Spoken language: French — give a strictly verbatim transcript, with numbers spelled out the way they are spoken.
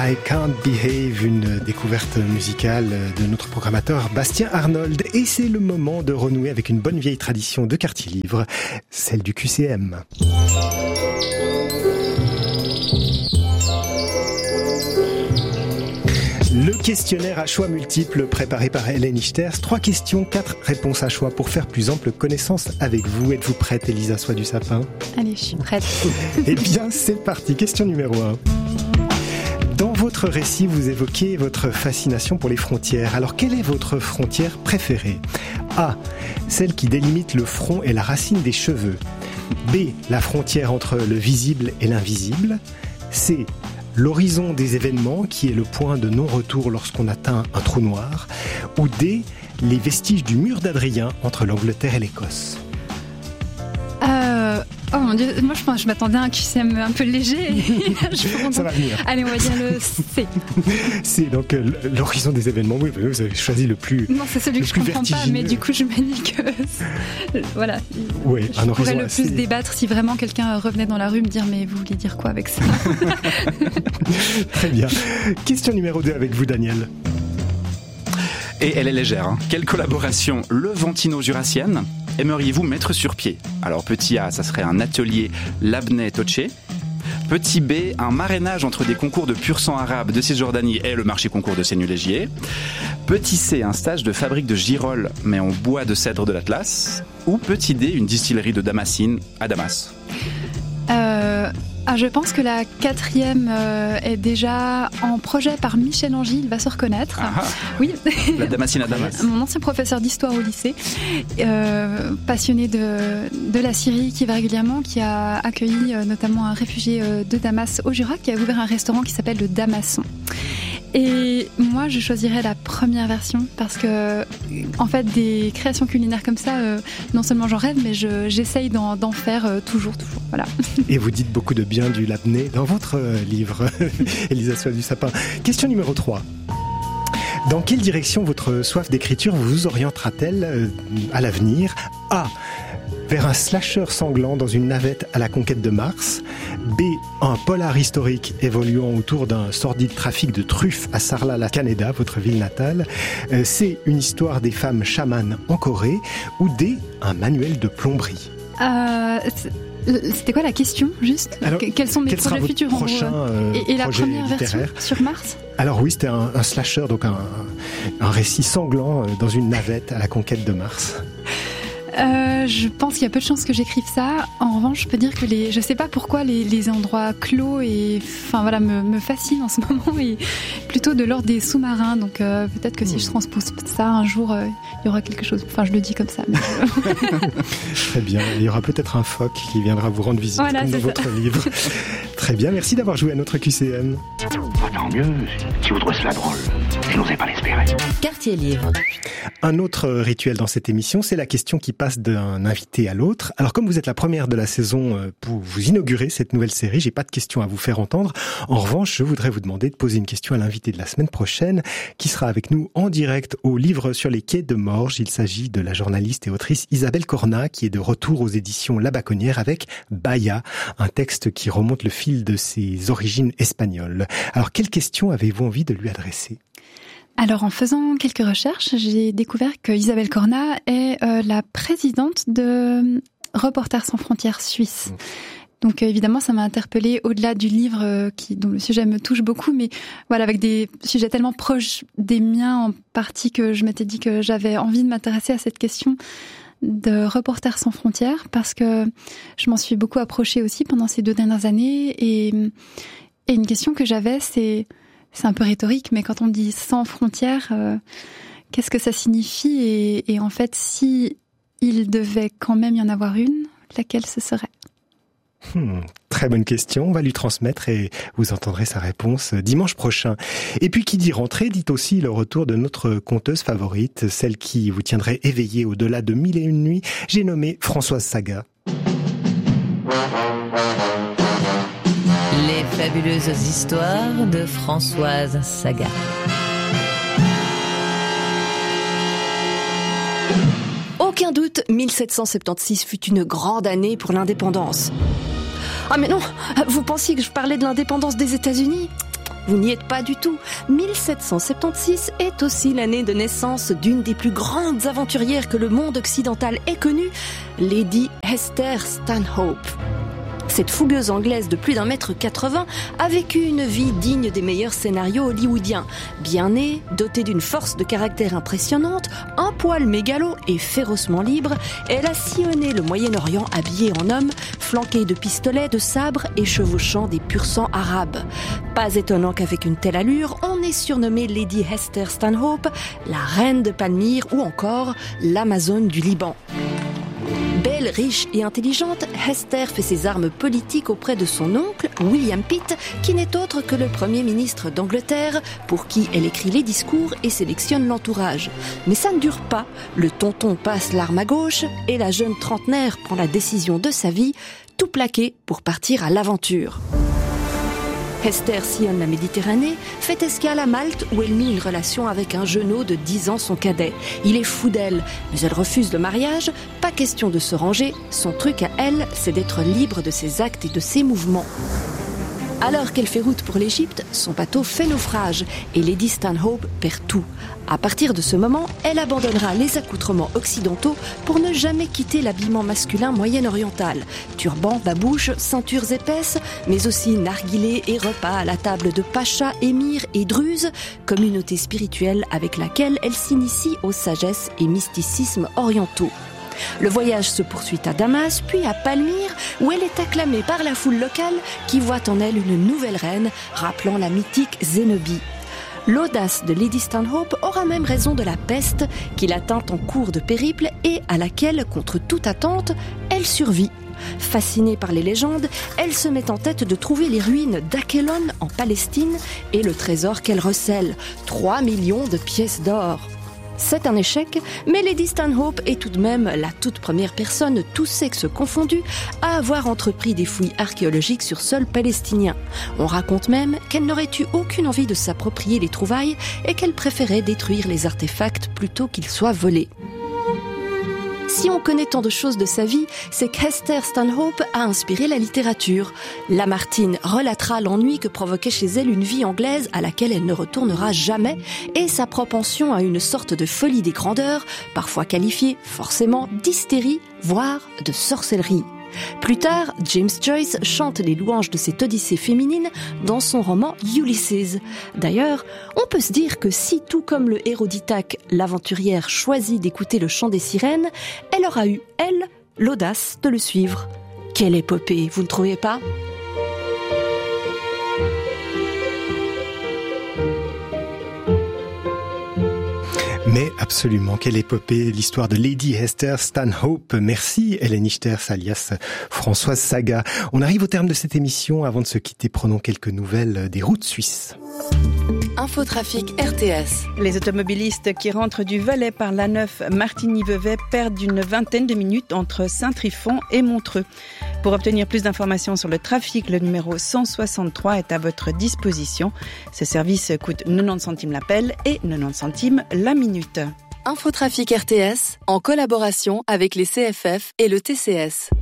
I Can't Behave, une découverte musicale de notre programmateur Bastien Arnold. Et c'est le moment de renouer avec une bonne vieille tradition de Quartier Livre, celle du Q C M. Le questionnaire à choix multiples préparé par Hélène Ichters. Trois questions, quatre réponses à choix pour faire plus ample connaissance avec vous. Êtes-vous prête, Elisa Soie du Sapin ? Allez, je suis prête. Eh bien, c'est parti. Question numéro un. Dans votre récit, vous évoquez votre fascination pour les frontières. Alors, quelle est votre frontière préférée ? A. Celle qui délimite le front et la racine des cheveux. B. La frontière entre le visible et l'invisible. C. L'horizon des événements, qui est le point de non-retour lorsqu'on atteint un trou noir. Ou D. Les vestiges du mur d'Adrien entre l'Angleterre et l'Écosse. Euh... Oh mon Dieu, moi je pense je m'attendais à un Q C M un peu léger. je Ça va venir. Allez, on va dire le C. C'est donc euh, l'horizon des événements. Oui, vous avez choisi le plus Non, c'est celui que je comprends pas, mais du coup je me dis que voilà. Oui, je un pourrais horizon le assez... plus débattre si vraiment quelqu'un revenait dans la rue me dire mais vous vouliez dire quoi avec ça ? Très bien. Question numéro deux avec vous, Daniel. Et elle est légère. Hein. Quelle collaboration levantino-jurassienne aimeriez-vous mettre sur pied ? Alors petit A, ça serait un atelier Labneh-Toché. Petit B, un marrainage entre des concours de pur sang arabe de Cisjordanie et le marché concours de Sénu-Légier. Petit C, un stage de fabrique de girolles mais en bois de cèdre de l'Atlas. Ou petit D, une distillerie de Damascine à Damas. Euh... Ah, je pense que la quatrième euh, est déjà en projet par Michel Angy, il va se reconnaître. Ah, oui. La Damascine à Damas. Mon ancien professeur d'histoire au lycée, euh, passionné de, de la Syrie, qui va régulièrement, qui a accueilli euh, notamment un réfugié euh, de Damas au Jura, qui a ouvert un restaurant qui s'appelle le Damasson. Et moi, je choisirais la première version parce que, en fait, des créations culinaires comme ça, euh, non seulement j'en rêve, mais je, j'essaye d'en, d'en faire euh, toujours, toujours. Voilà. Et vous dites beaucoup de bien du Labneh dans votre euh, livre, Elisa Soie du Sapin. Question numéro trois. Dans quelle direction votre soif d'écriture vous orientera-t-elle euh, à l'avenir ? A. Vers un slasher sanglant dans une navette à la conquête de Mars. B. Un polar historique évoluant autour d'un sordide trafic de truffes à Sarlat-la-Canéda, votre ville natale. C. Une histoire des femmes chamanes en Corée. Ou D. Un manuel de plomberie. Euh, c'était quoi la question, juste ? Alors, quels sont mes quel projets futurs prochain, euh, Et, et la première littéraire. version sur Mars ? Alors oui, c'était un, un slasher, donc un, un récit sanglant dans une navette à la conquête de Mars. Euh, je pense qu'il y a peu de chances que j'écrive ça. En revanche, je peux dire que les, je sais pas pourquoi les, les endroits clos et, enfin voilà, me, me fascinent en ce moment et plutôt de l'ordre des sous-marins. Donc euh, peut-être que si je transpose ça un jour, euh, il y aura quelque chose. Enfin, je le dis comme ça. Mais... Très bien. Il y aura peut-être un phoque qui viendra vous rendre visite voilà, comme dans ça. votre livre. Très bien. Merci d'avoir joué à notre Q C M. Oh, tant mieux. Si vous trouvez cela drôle, je n'osais pas l'espérer. Quartier Livre. Un autre rituel dans cette émission, c'est la question qui passe d'un invité à l'autre. Alors comme vous êtes la première de la saison pour vous inaugurer cette nouvelle série, j'ai pas de questions à vous faire entendre. En revanche, je voudrais vous demander de poser une question à l'invité de la semaine prochaine, qui sera avec nous en direct au Livre sur les quais de Morges. Il s'agit de la journaliste et autrice Isabelle Corna, qui est de retour aux éditions La Baconnière avec Baya, un texte qui remonte le fil de ses origines espagnoles. Alors quelle question avez-vous envie de lui adresser ? Alors, en faisant quelques recherches, j'ai découvert que Isabelle Corna est euh, la présidente de Reporters sans frontières Suisse. Mmh. Donc, euh, évidemment, ça m'a interpellée au-delà du livre euh, qui, dont le sujet me touche beaucoup, mais voilà, avec des sujets tellement proches des miens en partie que je m'étais dit que j'avais envie de m'intéresser à cette question de Reporters sans frontières parce que je m'en suis beaucoup approchée aussi pendant ces deux dernières années et, et une question que j'avais, c'est C'est un peu rhétorique, mais quand on dit sans frontières, euh, qu'est-ce que ça signifie ? et, et en fait, si il devait quand même y en avoir une, laquelle ce serait ? Hmm, très bonne question, on va lui transmettre et vous entendrez sa réponse dimanche prochain. Et puis qui dit rentrée, dit aussi le retour de notre conteuse favorite, celle qui vous tiendrait éveillé au-delà de mille et une nuits. J'ai nommé Françoise Saga. Les fabuleuses histoires de Françoise Saga. Aucun doute, mille sept cent soixante-seize fut une grande année pour l'indépendance. Ah mais non, vous pensiez que je parlais de l'indépendance des États-Unis ? vous n'y êtes pas du tout. mille sept cent soixante-seize est aussi l'année de naissance d'une des plus grandes aventurières que le monde occidental ait connue, Lady Hester Stanhope. Cette fougueuse anglaise de plus d'un mètre quatre-vingts a vécu une vie digne des meilleurs scénarios hollywoodiens. Bien née, dotée d'une force de caractère impressionnante, un poil mégalo et férocement libre, elle a sillonné le Moyen-Orient habillée en homme, flanquée de pistolets, de sabres et chevauchant des pur-sang arabes. Pas étonnant qu'avec une telle allure, on ait surnommé Lady Hester Stanhope la reine de Palmyre ou encore l'Amazone du Liban. Belle, riche et intelligente, Hester fait ses armes politiques auprès de son oncle, William Pitt, qui n'est autre que le Premier ministre d'Angleterre, pour qui elle écrit les discours et sélectionne l'entourage. Mais ça ne dure pas, le tonton passe l'arme à gauche et la jeune trentenaire prend la décision de sa vie, tout plaqué pour partir à l'aventure. Hester sillonne la Méditerranée, fait escale à Malte où elle noue une relation avec un jeunot de dix ans, son cadet. Il est fou d'elle, mais elle refuse le mariage, pas question de se ranger, son truc à elle, c'est d'être libre de ses actes et de ses mouvements. Alors qu'elle fait route pour l'Égypte, son bateau fait naufrage et Lady Stanhope perd tout. À partir de ce moment, elle abandonnera les accoutrements occidentaux pour ne jamais quitter l'habillement masculin moyen-oriental. Turban, babouche, ceintures épaisses, mais aussi narguilés et repas à la table de pachas, émirs et druzes, communauté spirituelle avec laquelle elle s'initie aux sagesses et mysticismes orientaux. Le voyage se poursuit à Damas, puis à Palmyre, où elle est acclamée par la foule locale qui voit en elle une nouvelle reine, rappelant la mythique Zénobie. L'audace de Lady Stanhope aura même raison de la peste qui l'atteint en cours de périple et à laquelle, contre toute attente, elle survit. Fascinée par les légendes, elle se met en tête de trouver les ruines d'Aquelon en Palestine et le trésor qu'elle recèle, trois millions de pièces d'or. C'est un échec, mais Lady Stanhope est tout de même la toute première personne, tous sexes confondus, à avoir entrepris des fouilles archéologiques sur sol palestinien. On raconte même qu'elle n'aurait eu aucune envie de s'approprier les trouvailles et qu'elle préférait détruire les artefacts plutôt qu'ils soient volés. Si on connaît tant de choses de sa vie, c'est qu'Hester Stanhope a inspiré la littérature. Lamartine relatera l'ennui que provoquait chez elle une vie anglaise à laquelle elle ne retournera jamais et sa propension à une sorte de folie des grandeurs, parfois qualifiée forcément d'hystérie, voire de sorcellerie. Plus tard, James Joyce chante les louanges de cette odyssée féminine dans son roman Ulysses. D'ailleurs, on peut se dire que si, tout comme le héros d'Ithaque, l'aventurière choisit d'écouter le chant des sirènes, elle aura eu, elle, l'audace de le suivre. Quelle épopée, vous ne trouvez pas ? Mais absolument, quelle épopée, l'histoire de Lady Hester Stanhope. Merci Hélène Ichters alias Françoise Saga. On arrive au terme de cette émission. Avant de se quitter, prenons quelques nouvelles des routes suisses. Infotrafic R T S. Les automobilistes qui rentrent du Valais par l'A neuf Martigny-Vevey perdent une vingtaine de minutes entre Saint-Trifon et Montreux. Pour obtenir plus d'informations sur le trafic, le numéro cent soixante-trois est à votre disposition. Ce service coûte quatre-vingt-dix centimes l'appel et quatre-vingt-dix centimes la minute. Infotrafic R T S en collaboration avec les C F F et le T C S.